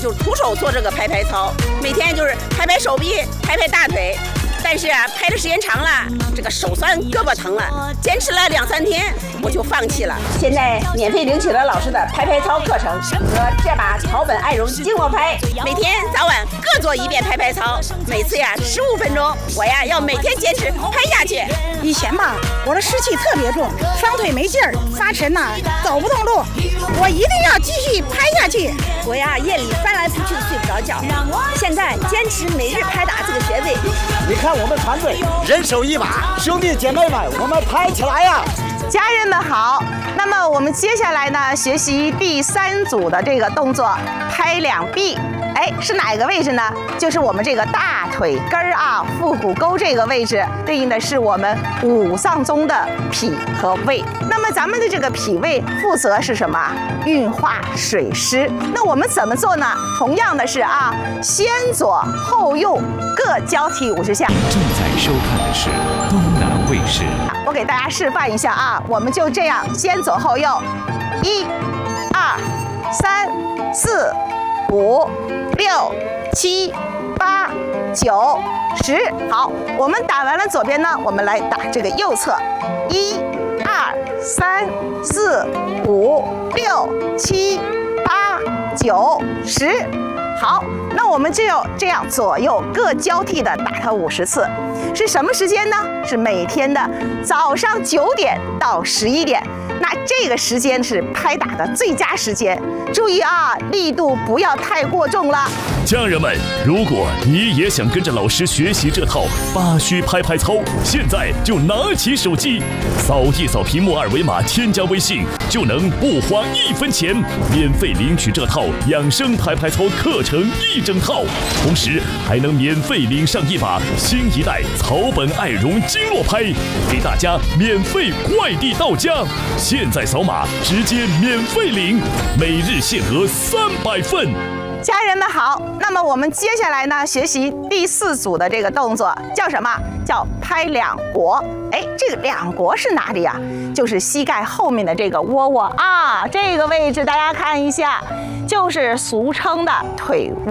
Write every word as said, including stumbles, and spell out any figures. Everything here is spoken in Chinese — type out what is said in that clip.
就是徒手做这个拍拍操，每天就是拍拍手臂，拍拍大腿。但是啊，拍的时间长了，这个手酸胳膊疼了，坚持了两三天，我就放弃了。现在免费领取了老师的拍拍操课程和这把草本爱绒经络拍，每天早晚各做一遍拍拍操，每次呀十五分钟，我呀要每天坚持拍下去。 以前吧，我的湿气特别重，双腿没劲儿，发沉呐，走不动路，我一定要继续拍下去。 我呀夜里翻来覆去的睡不着觉，现在坚持每日拍打这个穴位。 你看我们团队人手一把，兄弟姐妹们，我们拍起来呀！ 家人们好，那么我们接下来呢，学习第三组的这个动作，拍两臂。哎，是哪个位置呢？就是我们这个大腿根儿啊，腹股沟这个位置，对应的是我们五脏中的脾和胃。那么咱们的这个脾胃负责是什么？运化水湿。那我们怎么做呢？同样的是啊，先左后右各交替五十下。 正在收看的是东南卫视。 我给大家示范一下啊，我们就这样先左后右，一、二、三、四、五、六、七、八、九、十。好，我们打完了左边呢，我们来打这个右侧，一、二、三、四、五、六、七、八、九、十。好，那我们就要这样左右各交替的打它五十次，是什么时间呢？是每天的早上九点到十一点。那这个时间是拍打的最佳时间，注意啊，力度不要太过重了。 家人们，如果你也想跟着老师学习这套八虚拍拍操，现在就拿起手机，扫一扫屏幕二维码，添加微信，就能不花一分钱，免费领取这套养生拍拍操课程一整套，同时还能免费领上一把新一代草本爱绒经络拍，给大家免费快递到家。现在扫码直接免费领，每日限额三百份。 家人们好，那么我们接下来呢，学习第四组的这个动作叫什么？叫拍两国。哎，这个两国是哪里啊？就是膝盖后面的这个窝窝啊，这个位置大家看一下，就是俗称的腿窝。